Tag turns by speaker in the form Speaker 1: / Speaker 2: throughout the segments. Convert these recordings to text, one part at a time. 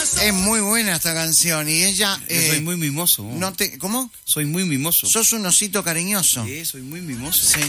Speaker 1: Es muy buena esta canción y ella...
Speaker 2: Yo soy muy mimoso.
Speaker 1: No te, ¿cómo?
Speaker 2: Soy muy mimoso.
Speaker 1: Sos un osito cariñoso.
Speaker 2: Sí, soy muy mimoso.
Speaker 1: Sí.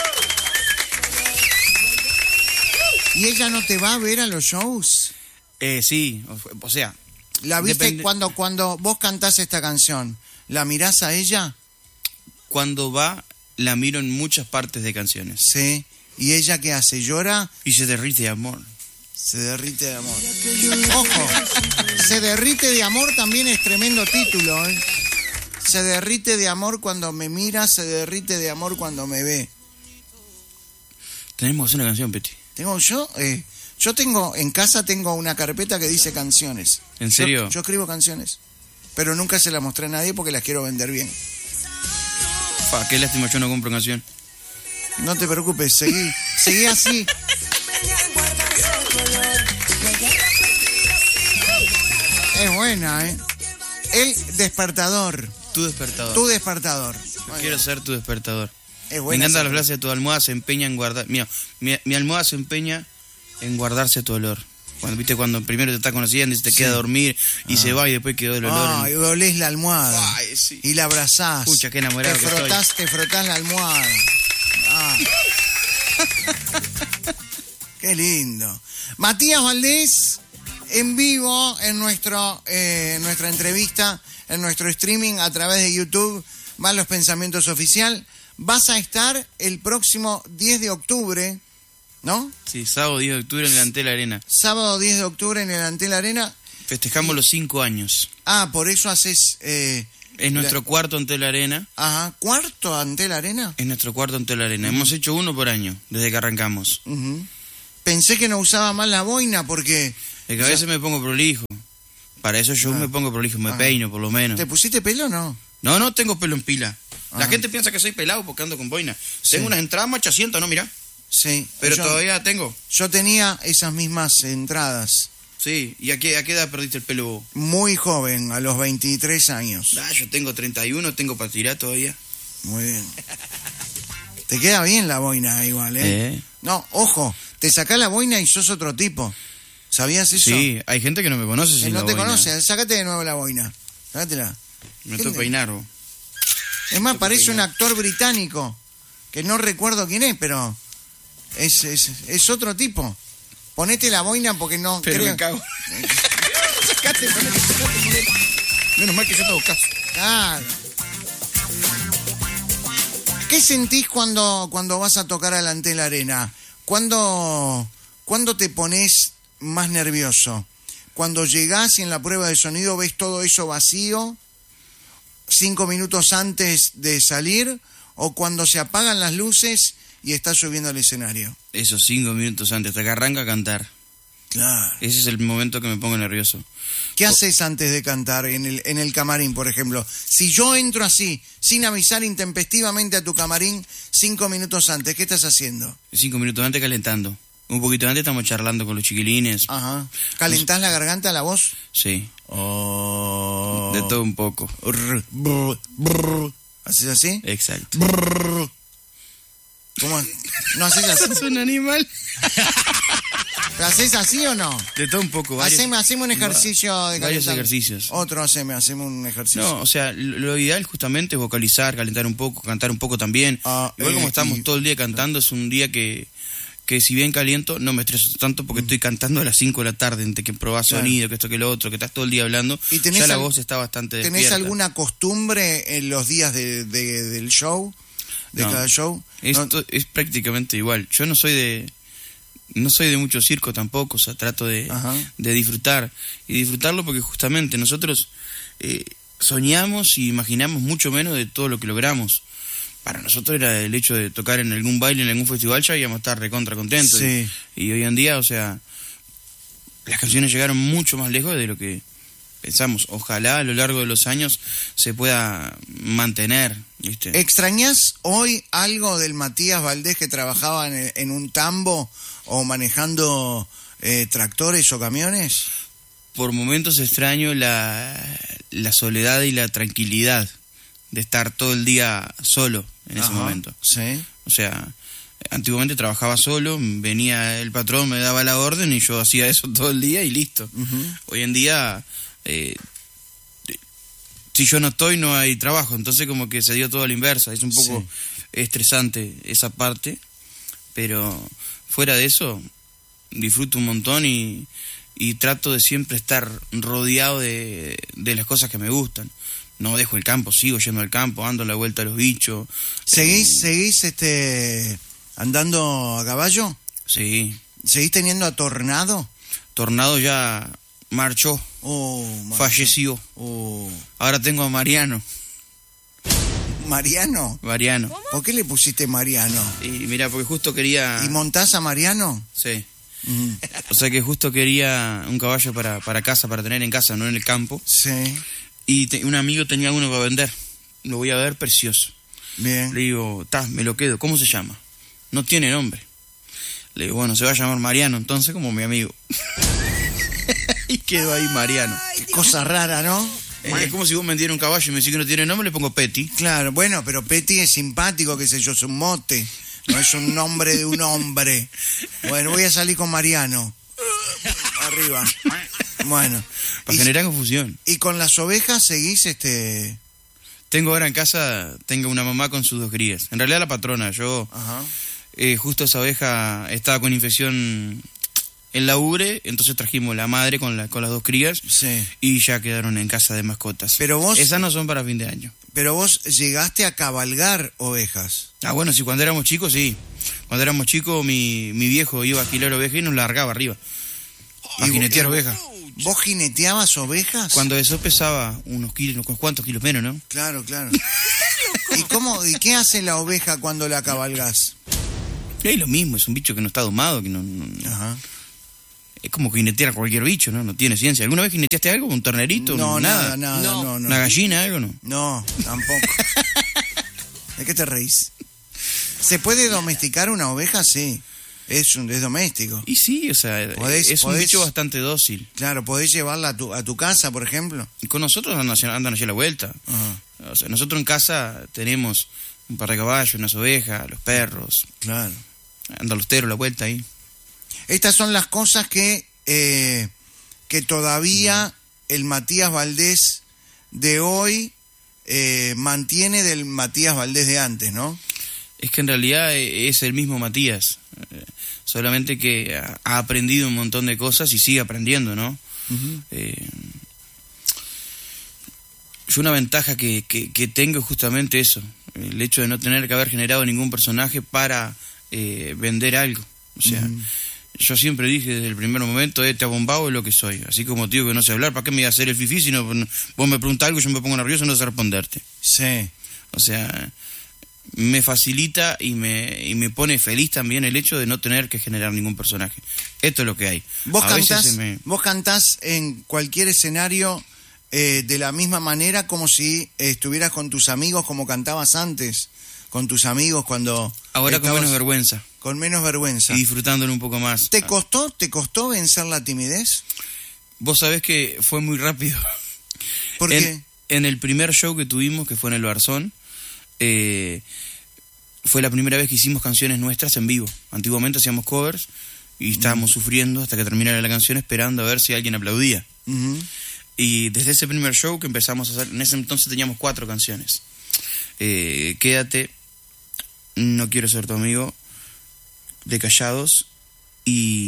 Speaker 1: ¿Y ella no te va a ver a los shows?
Speaker 2: Sí, o sea...
Speaker 1: ¿La viste cuando vos cantás esta canción? ¿La mirás a ella?
Speaker 2: Cuando va, la miro en muchas partes de canciones.
Speaker 1: Sí. ¿Y ella qué hace? ¿Llora?
Speaker 2: Y se derrite de amor.
Speaker 1: Se derrite de amor. Ojo, se derrite de amor también es tremendo título, ¿eh? Se derrite de amor cuando me mira, se derrite de amor cuando me ve.
Speaker 2: Tenemos que hacer una canción, Peti.
Speaker 1: Yo tengo, en casa tengo una carpeta que dice canciones.
Speaker 2: ¿En serio?
Speaker 1: Yo escribo canciones, pero nunca se las mostré a nadie porque las quiero vender bien.
Speaker 2: Qué lástima, yo no compro canción.
Speaker 1: No te preocupes, seguí así. Es buena, ¿eh? El despertador.
Speaker 2: Tu despertador.
Speaker 1: Tu despertador.
Speaker 2: Yo quiero ser tu despertador.
Speaker 1: Es buena.
Speaker 2: Me encanta la frase de tu almohada se empeña en guardar... Mira, mi almohada se empeña en guardarse tu olor. Cuando primero te está conociendo y te queda a dormir y se va y después quedó el olor.
Speaker 1: Y olés la almohada.
Speaker 2: Sí.
Speaker 1: Y la abrazás.
Speaker 2: Pucha, qué enamorado
Speaker 1: Te frotás la almohada. Qué lindo. Matías Valdés, en vivo en nuestra entrevista, en nuestro streaming a través de YouTube, más los pensamientos oficial. Vas a estar el próximo 10 de octubre, ¿no?
Speaker 2: Sí, sábado 10 de octubre en el Antel Arena.
Speaker 1: Sábado 10 de octubre en el Antel Arena.
Speaker 2: Festejamos los 5 años.
Speaker 1: Por eso haces...
Speaker 2: es nuestro cuarto Antel Arena.
Speaker 1: Ajá, ¿cuarto Antel Arena?
Speaker 2: Es nuestro cuarto Antel Arena. Hemos hecho uno por año, desde que arrancamos.
Speaker 1: Pensé que no usaba más la boina porque...
Speaker 2: Es que a veces me pongo prolijo. Para eso yo me pongo prolijo, me peino por lo menos.
Speaker 1: ¿Te pusiste pelo o no?
Speaker 2: No tengo pelo en pila. La gente piensa que soy pelado porque ando con boina.
Speaker 1: Sí.
Speaker 2: Tengo unas entradas machasientas, ¿no? Mirá.
Speaker 1: Sí.
Speaker 2: Pero todavía tengo.
Speaker 1: Yo tenía esas mismas entradas.
Speaker 2: Sí. ¿Y a qué edad perdiste el pelo vos?
Speaker 1: Muy joven, a los 23 años.
Speaker 2: Yo tengo 31, tengo para tirar todavía.
Speaker 1: Muy bien. Te queda bien la boina igual, ¿eh? No, ojo, te sacás la boina y sos otro tipo. ¿Sabías eso?
Speaker 2: Sí, hay gente que no me conoce sin
Speaker 1: no
Speaker 2: la
Speaker 1: te
Speaker 2: boina.
Speaker 1: conoce, sácate de nuevo la boina. Sácatela.
Speaker 2: Me tengo que peinar vos.
Speaker 1: Es más, parece un actor británico, que no recuerdo quién es, pero es otro tipo. Ponete la boina porque no
Speaker 2: pero
Speaker 1: creo...
Speaker 2: me cago. Sacate, ponete. Menos mal que yo te hago caso.
Speaker 1: Claro. ¿Qué sentís cuando vas a tocar al Antel Arena? ¿Cuándo te pones más nervioso? ¿Cuando llegás y en la prueba de sonido ves todo eso vacío 5 minutos antes de salir? ¿O cuando se apagan las luces y estás subiendo al escenario?
Speaker 2: Esos 5 minutos antes, hasta que arranca a cantar.
Speaker 1: Claro.
Speaker 2: Ese es el momento que me pongo nervioso.
Speaker 1: ¿Qué haces antes de cantar en el camarín, por ejemplo? Si yo entro así, sin avisar intempestivamente a tu camarín 5 minutos antes, ¿qué estás haciendo?
Speaker 2: 5 minutos antes calentando. Un poquito antes estamos charlando con los chiquilines.
Speaker 1: Ajá. ¿Calentás la garganta, la voz?
Speaker 2: Sí. De todo un poco.
Speaker 1: ¿Haces así?
Speaker 2: Exacto.
Speaker 1: ¿Cómo? ¿No haces así?
Speaker 2: ¿Sos un animal?
Speaker 1: ¿Haces así o no?
Speaker 2: De todo un poco.
Speaker 1: Haceme un ejercicio de
Speaker 2: varios
Speaker 1: calentar.
Speaker 2: ejercicios.
Speaker 1: Otro haceme un ejercicio.
Speaker 2: No, o sea, lo ideal justamente es vocalizar, calentar un poco, cantar un poco también. Igual como estamos todo el día cantando, es un día que si bien caliento, no me estreso tanto porque estoy cantando a las 5 de la tarde, entre que probás sonido, que esto, que lo otro, que estás todo el día hablando,
Speaker 1: ¿Y
Speaker 2: ya la voz está bastante despierta.
Speaker 1: ¿Tenés alguna costumbre en los días del show? Cada show.
Speaker 2: Esto es prácticamente igual. Yo no soy de mucho circo tampoco, o sea, trato de disfrutar. Y disfrutarlo porque justamente nosotros soñamos y imaginamos mucho menos de todo lo que logramos. Para nosotros era el hecho de tocar en algún baile, en algún festival, ya íbamos a estar recontra contentos.
Speaker 1: Sí.
Speaker 2: Y hoy en día, o sea, las canciones llegaron mucho más lejos de lo que pensamos. Ojalá a lo largo de los años se pueda mantener, ¿viste?
Speaker 1: ¿Extrañás hoy algo del Matías Valdés que trabajaba en un tambo o manejando tractores o camiones?
Speaker 2: Por momentos extraño la soledad y la tranquilidad de estar todo el día solo en ese momento.
Speaker 1: Sí.
Speaker 2: O sea, Antiguamente trabajaba solo, venía el patrón, me daba la orden y yo hacía eso todo el día y listo. Hoy en día, si yo no estoy, no hay trabajo, entonces como que se dio todo a la inversa. Es un poco estresante esa parte, pero fuera de eso, disfruto un montón y trato de siempre estar rodeado de las cosas que me gustan. No dejo el campo, sigo yendo al campo, ando a la vuelta a los bichos.
Speaker 1: ¿Seguís andando a caballo?
Speaker 2: Sí.
Speaker 1: ¿Seguís teniendo a Tornado?
Speaker 2: Tornado ya marchó, falleció. Ahora tengo a Mariano.
Speaker 1: ¿Mariano?
Speaker 2: Mariano.
Speaker 1: ¿Por qué le pusiste Mariano?
Speaker 2: Y mira, porque justo quería...
Speaker 1: ¿Y montás a Mariano?
Speaker 2: Sí. O sea que justo quería un caballo para casa, para tener en casa, no en el campo.
Speaker 1: Sí.
Speaker 2: Y un amigo tenía uno para vender. Lo voy a ver, precioso.
Speaker 1: Bien.
Speaker 2: Le digo, me lo quedo. ¿Cómo se llama? No tiene nombre. Le digo, bueno, se va a llamar Mariano, entonces, como mi amigo. Y quedó ahí Mariano.
Speaker 1: Qué cosa rara, ¿no?
Speaker 2: Es como si vos me dieras un caballo y me decís que no tiene nombre, le pongo Petty.
Speaker 1: Claro, bueno, pero Petty es simpático, qué sé yo, es un mote. No es un nombre de un hombre. Bueno, voy a salir con Mariano. Arriba. Bueno.
Speaker 2: Para generar confusión.
Speaker 1: ¿Y con las ovejas seguís
Speaker 2: Tengo ahora en casa, tengo una mamá con sus 2 crías. En realidad la patrona, yo...
Speaker 1: Ajá.
Speaker 2: Justo esa oveja estaba con infección en la ubre, entonces trajimos la madre con las 2 crías.
Speaker 1: Sí.
Speaker 2: Y ya quedaron en casa de mascotas.
Speaker 1: Pero vos...
Speaker 2: Esas no son para fin de año.
Speaker 1: Pero vos llegaste a cabalgar ovejas.
Speaker 2: Ah, bueno, sí, cuando éramos chicos, sí. Cuando éramos chicos, mi viejo iba a alquilar ovejas y nos largaba arriba. A jinetear ovejas.
Speaker 1: ¿Vos jineteabas ovejas?
Speaker 2: Cuando eso pesaba unos kilos, unos cuantos kilos menos, ¿no?
Speaker 1: Claro, claro. ¿Y qué hace la oveja cuando la cabalgás?
Speaker 2: Es lo mismo, es un bicho que no está domado, que no.
Speaker 1: Ajá.
Speaker 2: Es como jinetear a cualquier bicho, ¿no? No tiene ciencia. ¿Alguna vez jineteaste algo? ¿Un ternerito?
Speaker 1: No, nada.
Speaker 2: ¿Una gallina, algo, no?
Speaker 1: No, tampoco. ¿De qué te reís? ¿Se puede domesticar una oveja? Sí. Es doméstico.
Speaker 2: Y sí, o sea, es un bicho bastante dócil.
Speaker 1: Claro, podés llevarla a tu casa, por ejemplo.
Speaker 2: Y con nosotros andan allí a la vuelta.
Speaker 1: Ajá.
Speaker 2: O sea, nosotros en casa tenemos un par de caballos, unas ovejas, los perros.
Speaker 1: Claro.
Speaker 2: Andan los teros a la vuelta ahí.
Speaker 1: Estas son las cosas que todavía el Matías Valdés de hoy mantiene del Matías Valdés de antes, ¿no?
Speaker 2: Es que en realidad es el mismo Matías, solamente que ha aprendido un montón de cosas y sigue aprendiendo, ¿no?
Speaker 1: Uh-huh.
Speaker 2: Yo una ventaja que tengo es justamente eso, el hecho de no tener que haber generado ningún personaje para vender algo. O sea, yo siempre dije desde el primer momento, te abombado es lo que soy. Así como te digo que no sé hablar, ¿para qué me voy a hacer el fifí si no, vos me preguntás algo y yo me pongo nervioso y no sé responderte?
Speaker 1: Sí.
Speaker 2: O sea, me facilita y me pone feliz también el hecho de no tener que generar ningún personaje. Esto es lo que hay.
Speaker 1: Vos cantás en cualquier escenario de la misma manera como si estuvieras con tus amigos, como cantabas antes, con tus amigos cuando...
Speaker 2: Ahora con menos vergüenza.
Speaker 1: Con menos vergüenza.
Speaker 2: Y disfrutándolo un poco más.
Speaker 1: ¿Te costó vencer la timidez?
Speaker 2: Vos sabés que fue muy rápido.
Speaker 1: ¿Por qué?
Speaker 2: En el primer show que tuvimos, que fue en el Barzón, fue la primera vez que hicimos canciones nuestras en vivo. Antiguamente hacíamos covers y estábamos sufriendo hasta que terminara la canción, esperando a ver si alguien aplaudía.
Speaker 1: Uh-huh.
Speaker 2: Y desde ese primer show que empezamos a hacer, en ese entonces teníamos 4 canciones. Quédate, No quiero ser tu amigo, De Callados y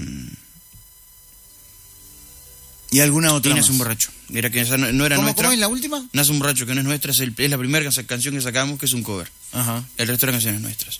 Speaker 1: alguna otra más.
Speaker 2: Nace un borracho. Era que esa no era nuestra.
Speaker 1: ¿Cómo es la última?
Speaker 2: Nace un borracho, que no es nuestra, es la primera canción que sacamos, que es un cover.
Speaker 1: Ajá.
Speaker 2: El resto eran canciones nuestras.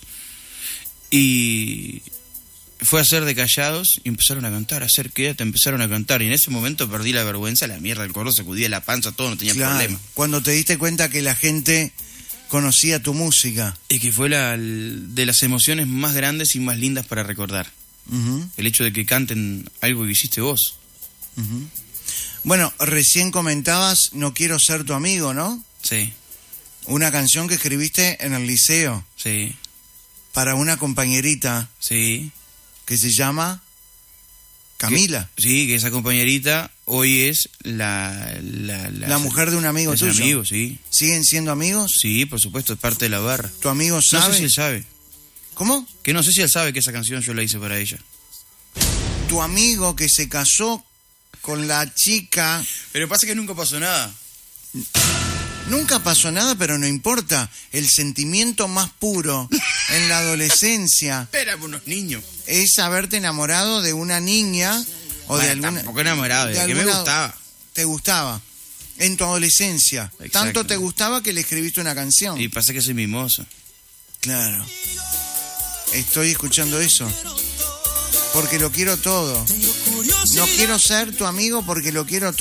Speaker 2: Y fue a hacer De Callados y empezaron a cantar, a hacer Quédate, empezaron a cantar. Y en ese momento perdí la vergüenza, la mierda, el coro sacudía la panza, todo, no tenía problema.
Speaker 1: Cuando te diste cuenta que la gente conocía tu música.
Speaker 2: Y que fue de las emociones más grandes y más lindas para recordar.
Speaker 1: Uh-huh.
Speaker 2: El hecho de que canten algo que hiciste vos.
Speaker 1: Uh-huh. Bueno, recién comentabas No quiero ser tu amigo, ¿no?
Speaker 2: Sí.
Speaker 1: Una canción que escribiste en el liceo.
Speaker 2: Sí.
Speaker 1: Para una compañerita.
Speaker 2: Sí.
Speaker 1: Que se llama Camila.
Speaker 2: Sí, que esa compañerita hoy es la
Speaker 1: mujer de un amigo tuyo.
Speaker 2: Es amigo, sí.
Speaker 1: ¿Siguen siendo amigos?
Speaker 2: Sí, por supuesto, es parte de la barra.
Speaker 1: ¿Tu amigo sabe?
Speaker 2: No sé si él sabe.
Speaker 1: ¿Cómo?
Speaker 2: Que no sé si él sabe que esa canción yo la hice para ella.
Speaker 1: Tu amigo que se casó con la chica...
Speaker 2: Pero pasa que nunca pasó nada.
Speaker 1: Nunca pasó nada, pero no importa. El sentimiento más puro en la adolescencia...
Speaker 2: Éramos unos niños.
Speaker 1: Es haberte enamorado de una niña o de alguna...
Speaker 2: Tampoco enamorado, de que me gustaba.
Speaker 1: Te gustaba. En tu adolescencia.
Speaker 2: Exacto.
Speaker 1: Tanto te gustaba que le escribiste una canción.
Speaker 2: Y pasa que soy mimoso.
Speaker 1: Claro. Estoy escuchando eso. Porque lo quiero todo. No quiero ser tu amigo porque lo quiero todo.